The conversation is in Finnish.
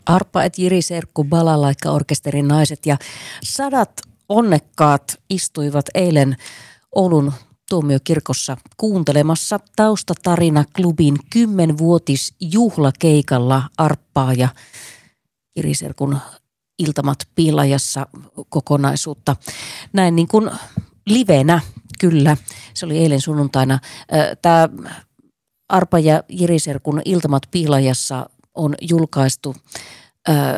Arppa et Jiri Serkku, Balalaikka-orkesterin naiset ja sadat onnekkaat istuivat eilen Oulun tuomiokirkossa kuuntelemassa Taustatarina-klubin 10-vuotisjuhlakeikalla Arppaa ja Jiri Serkun Iltamat Piilajassa kokonaisuutta. Näin niin kuin livenä, kyllä. Se oli eilen sunnuntaina. Tämä Arppa ja Jiri Serkun Iltamat Piilajassa on julkaistu